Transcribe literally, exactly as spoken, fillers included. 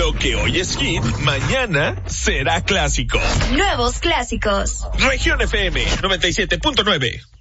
Lo que hoy es hit, mañana será clásico. Nuevos clásicos. Región F M noventa y siete punto nueve.